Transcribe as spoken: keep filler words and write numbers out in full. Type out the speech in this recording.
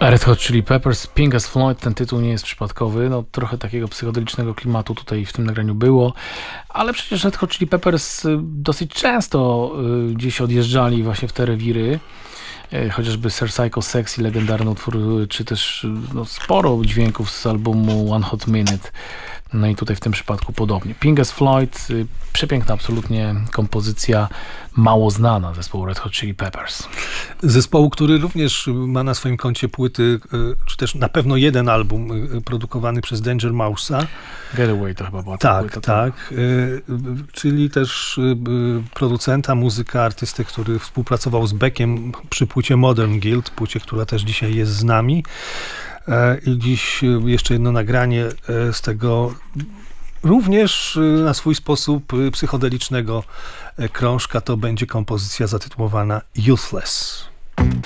Red Hot Chili Peppers, Pink as Floyd, ten tytuł nie jest przypadkowy, no trochę takiego psychodelicznego klimatu tutaj w tym nagraniu było, ale przecież Red Hot Chili Peppers dosyć często y, gdzieś odjeżdżali właśnie w te rewiry, y, chociażby Sir Psycho Sexy, legendarny utwór, czy też no, sporo dźwięków z albumu One Hot Minute. No i tutaj w tym przypadku podobnie. Pink as Floyd, y, przepiękna absolutnie kompozycja, mało znana zespołu Red Hot Chili Peppers. Zespołu, który również ma na swoim koncie płyty, y, czy też na pewno jeden album y, produkowany przez Danger Mouse'a. Getaway to chyba była ta Tak, płyta. tak. Y, y, czyli też y, y, producenta, muzyka, artysty, który współpracował z Beckiem przy płycie Modern Guild, płycie, która też dzisiaj jest z nami. I dziś jeszcze jedno nagranie z tego również na swój sposób psychodelicznego krążka. To będzie kompozycja zatytułowana Youthless.